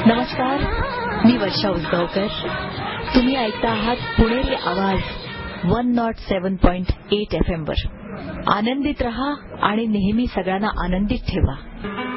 नमस्कार, मी वर्षा उसगावकर. तुम्ही ऐकता आहात पुणेरी आवाज 107.8 FM वर. आनंदित रहा आणि नेहमी सगळ्यांना आनंदित ठेवा.